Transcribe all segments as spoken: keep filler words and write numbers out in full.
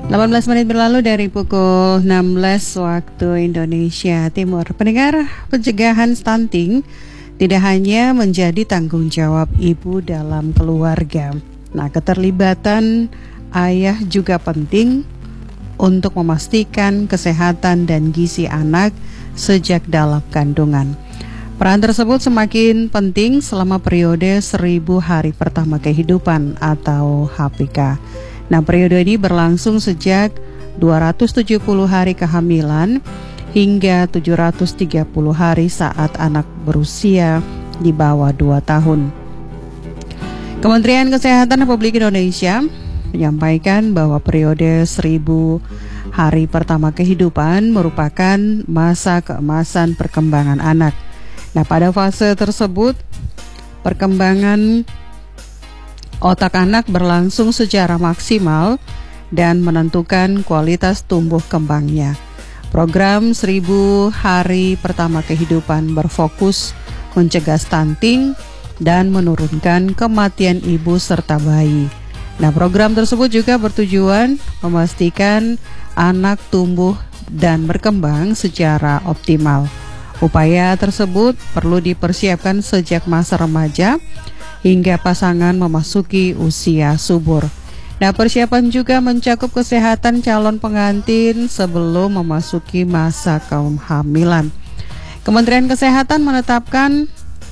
delapan belas menit berlalu dari pukul enam belas waktu Indonesia Timur. Pendengar, pencegahan stunting tidak hanya menjadi tanggung jawab ibu dalam keluarga. Nah, keterlibatan ayah juga penting untuk memastikan kesehatan dan gizi anak sejak dalam kandungan. Peran tersebut semakin penting selama periode seribu hari pertama kehidupan atau H P K. Nah, periode ini berlangsung sejak dua ratus tujuh puluh hari kehamilan hingga tujuh ratus tiga puluh hari saat anak berusia di bawah dua tahun. Kementerian Kesehatan Republik Indonesia menyampaikan bahwa periode seribu hari pertama kehidupan merupakan masa keemasan perkembangan anak. Nah, pada fase tersebut, perkembangan otak anak berlangsung secara maksimal dan menentukan kualitas tumbuh kembangnya. Program seribu hari pertama kehidupan berfokus mencegah stunting dan menurunkan kematian ibu serta bayi. Nah, program tersebut juga bertujuan memastikan anak tumbuh dan berkembang secara optimal. Upaya tersebut perlu dipersiapkan sejak masa remaja hingga pasangan memasuki usia subur. Nah, persiapan juga mencakup kesehatan calon pengantin sebelum memasuki masa kehamilan. Kementerian Kesehatan menetapkan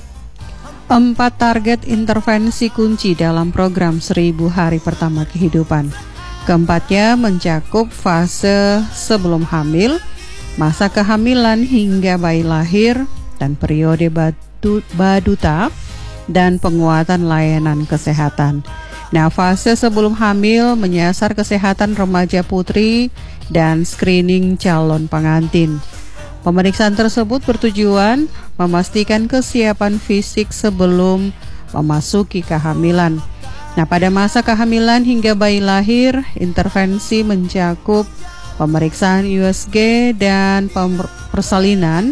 empat target intervensi kunci dalam program seribu hari pertama kehidupan. Keempatnya mencakup fase sebelum hamil, masa kehamilan hingga bayi lahir, dan periode badu, baduta dan penguatan layanan kesehatan. Nah, fase sebelum hamil menyasar kesehatan remaja putri dan screening calon pengantin. Pemeriksaan tersebut bertujuan memastikan kesiapan fisik sebelum memasuki kehamilan. Nah, pada masa kehamilan hingga bayi lahir, intervensi mencakup pemeriksaan U S G dan persalinan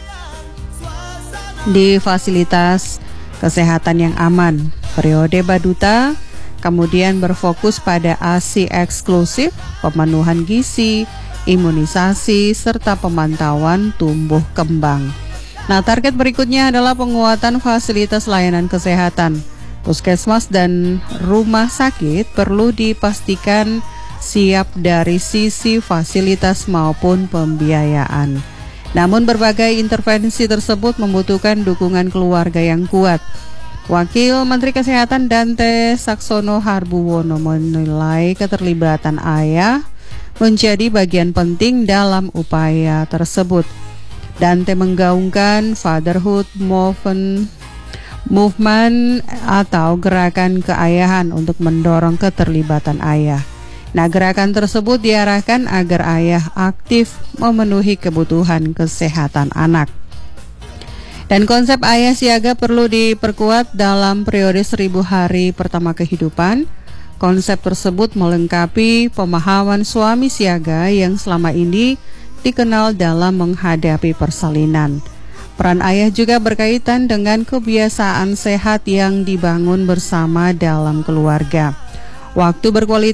di fasilitas kesehatan yang aman. Periode baduta kemudian berfokus pada A S I eksklusif, pemenuhan gizi, imunisasi, serta pemantauan tumbuh kembang. Nah, target berikutnya adalah penguatan fasilitas layanan kesehatan. Puskesmas dan rumah sakit perlu dipastikan siap dari sisi fasilitas maupun pembiayaan. Namun berbagai intervensi tersebut membutuhkan dukungan keluarga yang kuat. Wakil Menteri Kesehatan Dante Saxono Harbuwono menilai keterlibatan ayah menjadi bagian penting dalam upaya tersebut. Dante menggaungkan Fatherhood Movement, movement atau gerakan keayahan untuk mendorong keterlibatan ayah. Nah, gerakan tersebut diarahkan agar ayah aktif memenuhi kebutuhan kesehatan anak. Dan konsep ayah siaga perlu diperkuat dalam periode seribu hari pertama kehidupan. Konsep tersebut melengkapi pemahaman suami siaga yang selama ini dikenal dalam menghadapi persalinan. Peran ayah juga berkaitan dengan kebiasaan sehat yang dibangun bersama dalam keluarga. Waktu berkualitas